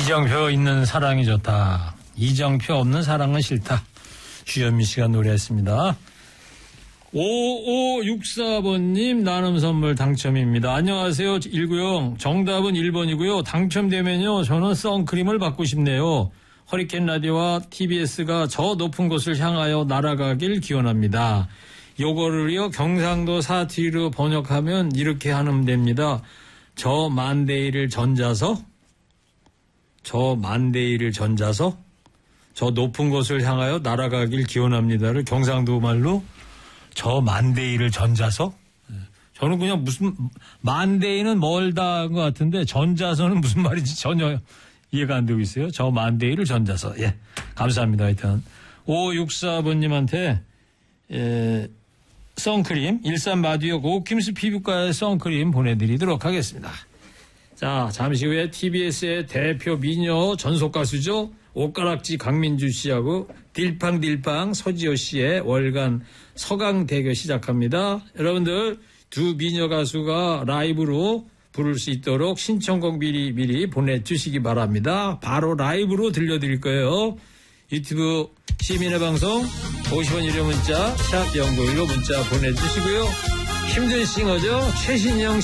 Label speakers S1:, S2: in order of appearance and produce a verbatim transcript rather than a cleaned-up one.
S1: 이정표 있는 사랑이 좋다. 이정표 없는 사랑은 싫다. 주현미 씨가 노래했습니다. 오오육사 번님 나눔 선물 당첨입니다. 안녕하세요. 일구영. 정답은 일 번이고요. 당첨되면요. 저는 선크림을 받고 싶네요. 허리케인 라디오와 티비에스가 저 높은 곳을 향하여 날아가길 기원합니다. 요거를요. 경상도 사투리로 번역하면 이렇게 하면 됩니다. 저 만대일을 전자서 저 만대일을 전자서 저 높은 곳을 향하여 날아가길 기원합니다를 경상도 말로 저 만대일을 전자서? 저는 그냥 무슨 만대일은 멀다인 것 같은데 전자서는 무슨 말인지 전혀 이해가 안 되고 있어요. 저 만대일을 전자서. 예, 감사합니다. 하여튼 오육사 번님한테 예, 선크림 일산 마디오 오킴스 피부과의 선크림 보내드리도록 하겠습니다. 자, 잠시 후에 티비에스의 대표 미녀 전속 가수죠. 옷가락지 강민주 씨하고 딜팡딜팡 서지호 씨의 월간 서강대교 시작합니다. 여러분들 두 미녀 가수가 라이브로 부를 수 있도록 신청곡 미리 미리 보내주시기 바랍니다. 바로 라이브로 들려드릴 거예요. 유튜브 시민의 방송 오십 원 유료 문자 샵 영구일로 문자 보내주시고요. 힘든 싱어죠. 최신영